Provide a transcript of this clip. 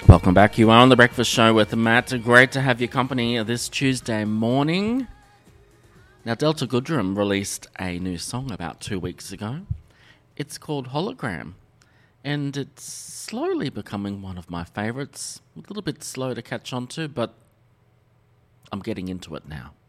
Welcome back. You are on The Breakfast Show with Matt. Great to have your company this Tuesday morning. Now, Delta Goodrem released a new song about 2 weeks ago. It's called Hologram, and it's slowly becoming one of my favourites. A little bit slow to catch on to, but I'm getting into it now.